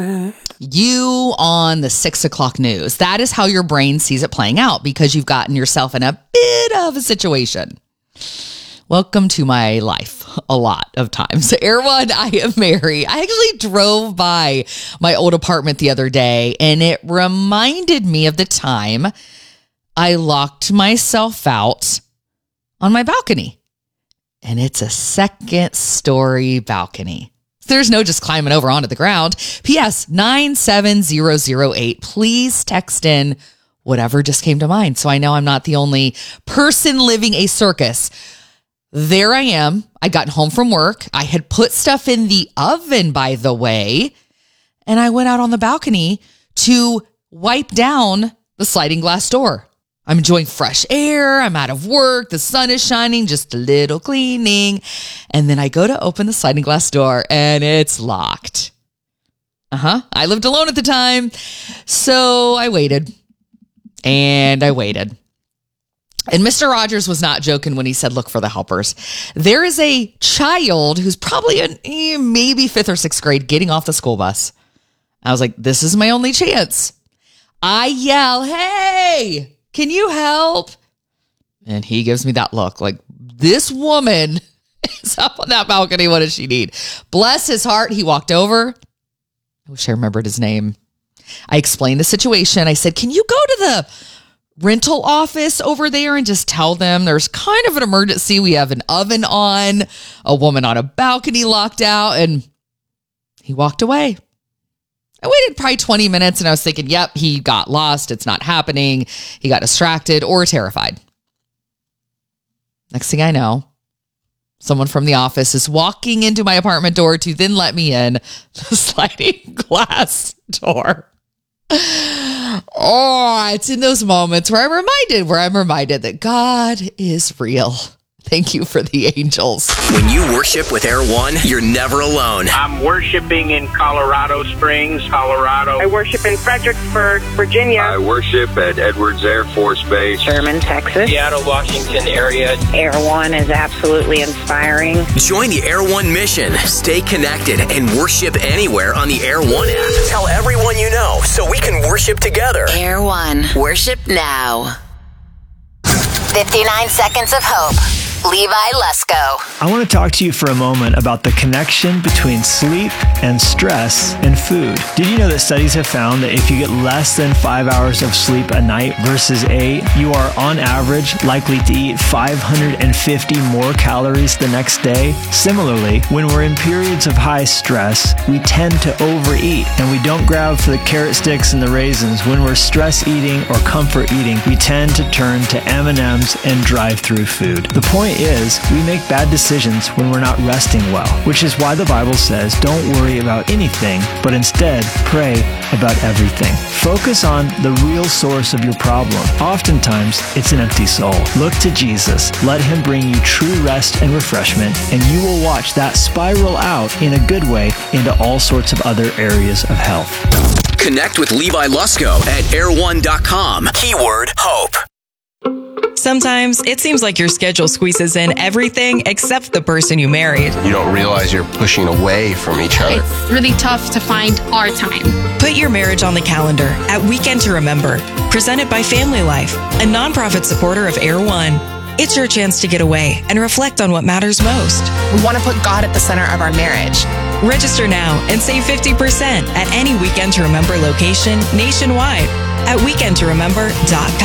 You on the 6 o'clock news. That is how your brain sees it playing out because you've gotten yourself in a bit of a situation. Welcome to my life a lot of times. Air One, I am Mary. I actually drove by my old apartment the other day and it reminded me of the time I locked myself out on my balcony. And it's a second-story balcony. There's no just climbing over onto the ground. P.S. 97008. Please text in whatever just came to mind so I know I'm not the only person living a circus. There I am. I got home from work. I had put stuff in the oven, by the way, and I went out on the balcony to wipe down the sliding glass door. I'm enjoying fresh air. I'm out of work. The sun is shining, just a little cleaning. And then I go to open the sliding glass door and it's locked. I lived alone at the time. So I waited and I waited. And Mr. Rogers was not joking when he said, look for the helpers. There is a child who's probably in maybe 5th or 6th grade getting off the school bus. I was like, this is my only chance. I yell, hey, can you help? And he gives me that look like this woman is up on that balcony. What does she need? Bless his heart. He walked over. I wish I remembered his name. I explained the situation. I said, can you go to the rental office over there and just tell them there's kind of an emergency. We have an oven on, a woman on a balcony locked out, and he walked away. I waited probably 20 minutes and I was thinking, yep, he got lost. It's not happening. He got distracted or terrified. Next thing I know, someone from the office is walking into my apartment door to then let me in the sliding glass door. Oh, it's in those moments where I'm reminded that God is real. Thank you for the angels. When you worship with Air One, you're never alone. I'm worshiping in Colorado Springs, Colorado. I worship in Fredericksburg, Virginia. I worship at Edwards Air Force Base. Sherman, Texas. Seattle, Washington area. Air One is absolutely inspiring. Join the Air One mission. Stay connected and worship anywhere on the Air One app. Tell everyone you know so we can worship together. Air One. Worship now. 59 Seconds of Hope. Levi Lusko. I want to talk to you for a moment about the connection between sleep and stress and food. Did you know that studies have found that if you get less than 5 hours of sleep a night versus 8, you are on average likely to eat 550 more calories the next day? Similarly, when we're in periods of high stress, we tend to overeat and we don't grab for the carrot sticks and the raisins. When we're stress eating or comfort eating, we tend to turn to M&Ms and drive-through food. The point is, we make bad decisions when we're not resting well, which is why the Bible says don't worry about anything, but instead pray about everything. Focus on the real source of your problem. Oftentimes, it's an empty soul. Look to Jesus. Let Him bring you true rest and refreshment, and you will watch that spiral out in a good way into all sorts of other areas of health. Connect with Levi Lusko at air1.com. Keyword hope. Sometimes it seems like your schedule squeezes in everything except the person you married. You don't realize you're pushing away from each other. It's really tough to find our time. Put your marriage on the calendar at Weekend to Remember, presented by Family Life, a nonprofit supporter of Air One. It's your chance to get away and reflect on what matters most. We want to put God at the center of our marriage. Register now and save 50% at any Weekend to Remember location nationwide at weekendtoremember.com.